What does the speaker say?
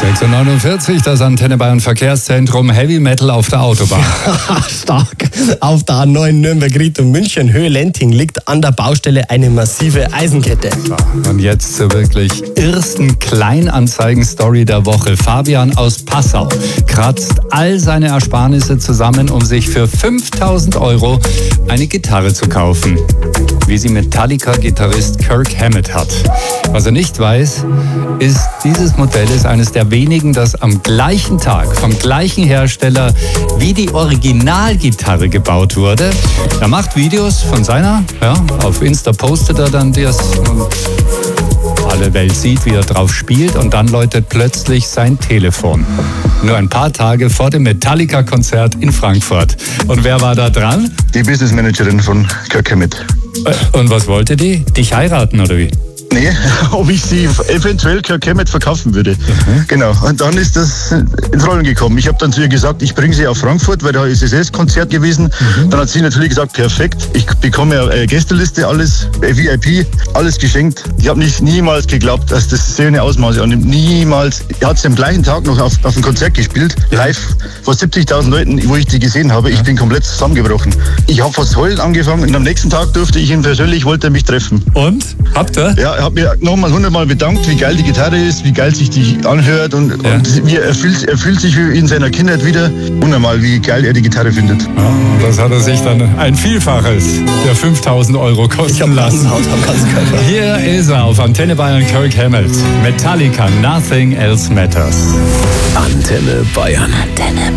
6:49, das Antenne Bayern Verkehrszentrum, Heavy Metal auf der Autobahn. Stark. Auf der A9 Nürnberg Richtung München, Höhe Lenting, liegt an der Baustelle eine massive Eisenkette. Und jetzt zur wirklich ersten Kleinanzeigen-Story der Woche. Fabian aus Passau kratzt all seine Ersparnisse zusammen, um sich für 5.000 € eine Gitarre zu kaufen, wie sie Metallica-Gitarrist Kirk Hammett hat. Was er nicht weiß, ist, dieses Modell ist eines der wenigen, das am gleichen Tag vom gleichen Hersteller wie die Originalgitarre gebaut wurde. Er macht Videos von seiner, auf Insta postet er dann das und alle Welt sieht, wie er drauf spielt, und dann läutet plötzlich sein Telefon. Nur ein paar Tage vor dem Metallica-Konzert in Frankfurt. Und wer war da dran? Die Business Managerin von Kirk Hammett. Und was wollte die? Dich heiraten oder wie? Nee, ob ich sie eventuell Kirk Hammett verkaufen würde. Genau. Und dann ist das ins Rollen gekommen. Ich habe dann zu ihr gesagt, ich bringe sie auf Frankfurt, weil da ist das SS-Konzert gewesen. Dann hat sie natürlich gesagt, perfekt, ich bekomme ja Gästeliste, alles VIP, alles geschenkt. Ich habe niemals geglaubt, dass das so eine Ausmaße annimmt. Niemals. Er hat sie am gleichen Tag noch auf dem Konzert gespielt, live vor 70.000 Leuten, wo ich die gesehen habe. Ich bin komplett zusammengebrochen. Ich habe fast heulen angefangen und am nächsten Tag durfte ich ihn persönlich, wollte er mich treffen. Und? Habt ihr? Ja, er hat mir nochmal 100-mal bedankt, wie geil die Gitarre ist, wie geil sich die anhört und wie er fühlt sich wie in seiner Kindheit wieder. Wundermal, wie geil er die Gitarre findet. Ja, das hat er sich dann ein Vielfaches der 5.000 € kosten lassen. Hier ist er auf Antenne Bayern, Kirk Hammett. Metallica, Nothing Else Matters. Antenne Bayern. Antenne